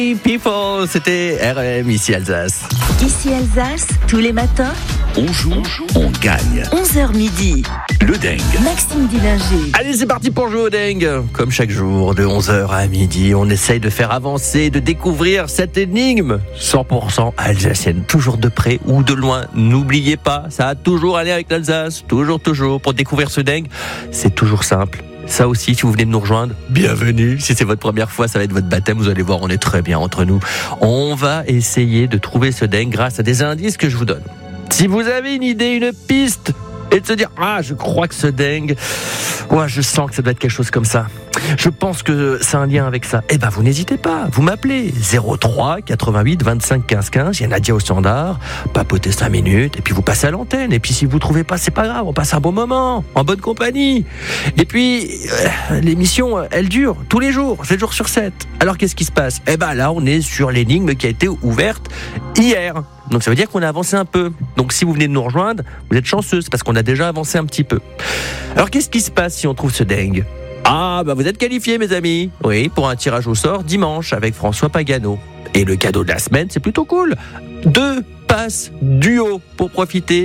People, c'était RM, ici Alsace. Ici Alsace, tous les matins, On joue, on gagne. 11h midi. Le dingue. Maxime Dillinger. Allez, c'est parti pour jouer au dingue. Comme chaque jour, de 11h à midi, on essaye de faire avancer, de découvrir cette énigme 100% alsacienne. Toujours de près ou de loin, n'oubliez pas, ça a toujours allé avec l'Alsace. Toujours. Pour découvrir ce dingue, c'est toujours simple. Ça aussi, si vous venez de nous rejoindre, bienvenue. Si c'est votre première fois, ça va être votre baptême. Vous allez voir, on est très bien entre nous. On va essayer de trouver ce dingue grâce à des indices que je vous donne. Si vous avez une idée, une piste, et de se dire, je crois que ce dingue, je sens que ça doit être quelque chose comme ça. Je pense que c'est un lien avec ça. Vous n'hésitez pas, vous m'appelez 03 88 25 15 15. Il y a Nadia au standard, papotez 5 minutes, et puis vous passez à l'antenne. Et puis si vous ne trouvez pas, c'est pas grave, on passe un bon moment, en bonne compagnie. Et puis, l'émission, elle dure tous les jours, 7 jours sur 7. Alors qu'est-ce qui se passe ? Là, on est sur l'énigme qui a été ouverte hier. Donc ça veut dire qu'on a avancé un peu. Donc si vous venez de nous rejoindre, vous êtes chanceux, c'est parce qu'on a déjà avancé un petit peu. Alors qu'est-ce qui se passe si on trouve ce dingue ? Vous êtes qualifiés, mes amis. Oui, pour un tirage au sort dimanche avec François Pagano. Et le cadeau de la semaine, c'est plutôt cool. 2 passes duo pour profiter